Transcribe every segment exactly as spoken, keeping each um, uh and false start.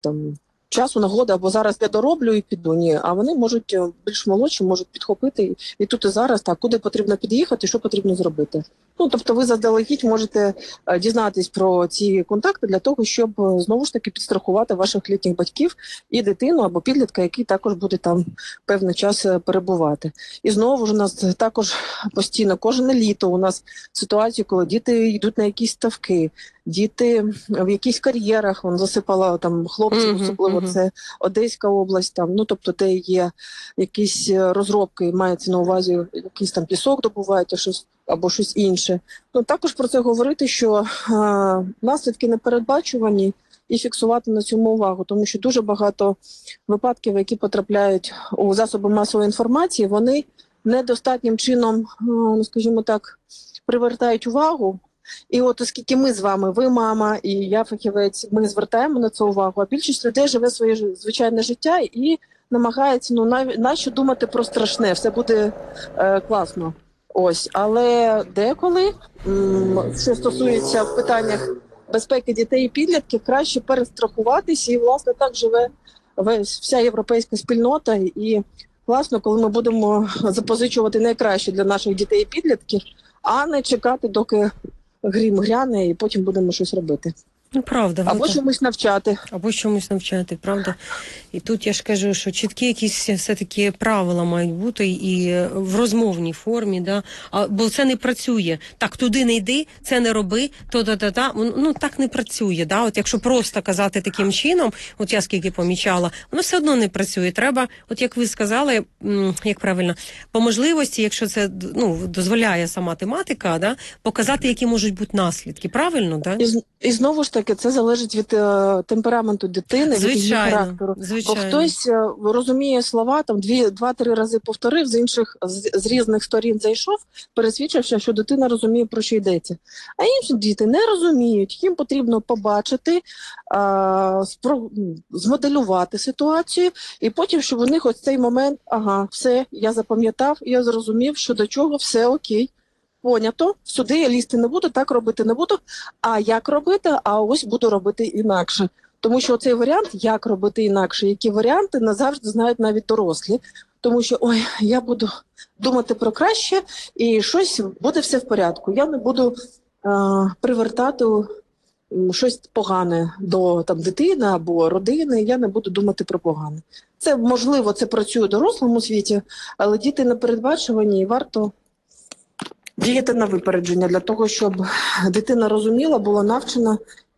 там часу, нагоди, або зараз я дороблю і піду. Ні, а вони можуть, більш молодші, можуть підхопити і тут і зараз, так, куди потрібно під'їхати, що потрібно зробити. Ну, тобто ви заздалегідь можете дізнатись про ці контакти для того, щоб, знову ж таки, підстрахувати ваших літніх батьків і дитину або підлітка, який також буде там певний час перебувати. І знову ж у нас також постійно, кожне літо у нас ситуація, коли діти йдуть на якісь ставки, діти в якихось кар'єрах, вон засипала там хлопців, Мгм, особливо мгм. це Одеська область, там, ну, тобто, де є якісь розробки, мається на увазі, якийсь там пісок добувають, а щось або щось інше. Ну, також про це говорити, що а, наслідки непередбачувані, і фіксувати на цьому увагу, тому що дуже багато випадків, які потрапляють у засоби масової інформації, вони недостатнім чином, ну, скажімо так, привертають увагу. І от оскільки ми з вами, ви мама і я фахівець, ми звертаємо на це увагу, а більшість людей живе своє звичайне життя і намагається, ну, нав... нащо думати про страшне, все буде е, класно. Ось, але деколи, м, що стосується в питаннях безпеки дітей і підлітків, краще перестрахуватися, і, власне, так живе весь, вся європейська спільнота. І класно, коли ми будемо запозичувати найкраще для наших дітей і підлітків, а не чекати, доки грім гряне, і потім будемо щось робити. Ну, правда. Або так. чомусь навчати. Або чомусь навчати, правда? І тут я ж кажу, що чіткі якісь все-таки правила мають бути і в розмовній формі, да? А, бо це не працює. Так, туди не йди, це не роби, то-та-та-та. Ну, так не працює, да? От якщо просто казати таким чином, от я скільки помічала, воно все одно не працює. Треба, от як ви сказали, як правильно, по можливості, якщо це, ну, дозволяє сама тематика, да? Показати, які можуть бути наслідки, правильно, да? І, і знову ж таки, це залежить від е, темпераменту дитини, Звичайно, від її характеру. звичайно. Бо хтось е, розуміє слова, там дві, два-три рази повторив, з інших, з, з різних сторін зайшов, пересвідчився, що дитина розуміє, про що йдеться. А інші діти не розуміють, їм потрібно побачити, е, спро, змоделювати ситуацію, і потім, щоб у них ось цей момент, ага, все, я запам'ятав, я зрозумів, що до чого, все окей. Понято, сюди я лізти не буду, так робити не буду. А як робити? А ось буду робити інакше. Тому що цей варіант, як робити інакше, які варіанти, не завжди знають навіть дорослі. Тому що, ой, я буду думати про краще, і щось буде все в порядку. Я не буду е, привертати щось погане до там дитини або родини, я не буду думати про погане. Це, можливо, це працює в дорослому світі, але діти непередбачувані, і варто діяти на випередження для того, щоб дитина розуміла, була навчена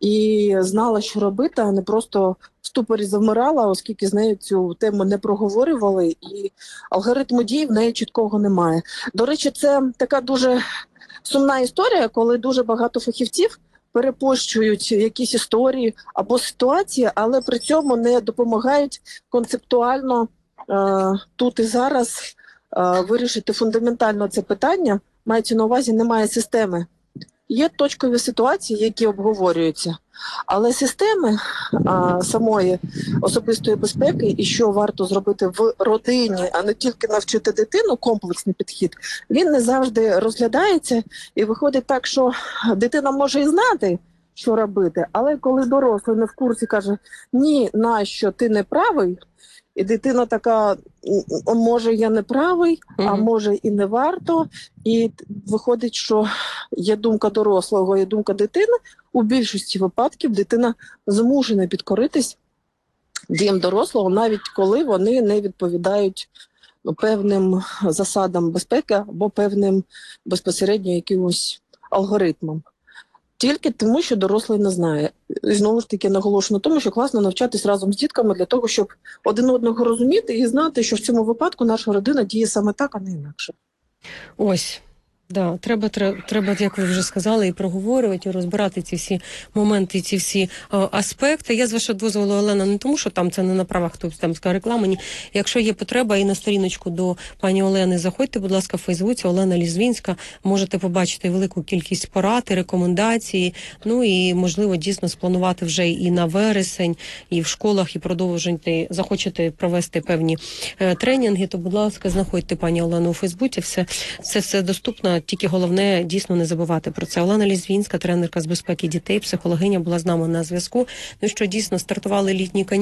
і знала, що робити, а не просто в ступорі завмирала, оскільки з нею цю тему не проговорювали, і алгоритму дій в неї чіткого немає. До речі, це така дуже сумна історія, коли дуже багато фахівців перепощують якісь історії або ситуації, але при цьому не допомагають концептуально е, тут і зараз е, вирішити фундаментально це питання. Мається на увазі, немає системи. Є точкові ситуації, які обговорюються, але системи а, самої особистої безпеки і що варто зробити в родині, а не тільки навчити дитину, комплексний підхід, він не завжди розглядається, і виходить так, що дитина може і знати, що робити, але коли дорослий не в курсі каже, ні, нащо, ти не правий, і дитина така, може я не правий, mm-hmm. а може і не варто. І виходить, що є думка дорослого, є думка дитини. У більшості випадків дитина змушена підкоритись діям дорослого, навіть коли вони не відповідають ну, певним засадам безпеки або певним безпосередньо якимось алгоритмам. Тільки тому, що дорослий не знає. І знову ж таки наголошую на тому, що класно навчатись разом з дітками для того, щоб один одного розуміти і знати, що в цьому випадку наша родина діє саме так, а не інакше. Ось. Да, треба, треба, треба, як ви вже сказали, і проговорювати, і розбирати ці всі моменти, ці всі о, аспекти. Я з вашого дозволу, Олена, не тому, що там це не на правах хтось там скаже реклами. Ні. Якщо є потреба, і на сторіночку до пані Олени заходьте, будь ласка, в Фейсбуці, Олена Лізвінська, можете побачити велику кількість порад і рекомендацій, ну і, можливо, дійсно спланувати вже і на вересень, і в школах, і продовжити, захочете провести певні е, тренінги, то, будь ласка, знаходьте пані Олену у Фейсбуці, все, все, все доступно. тільки головне дійсно не забувати про це. Олена Лізвінська, тренерка з безпеки дітей, психологиня, була з нами на зв'язку. Ну що дійсно стартували літні канікули.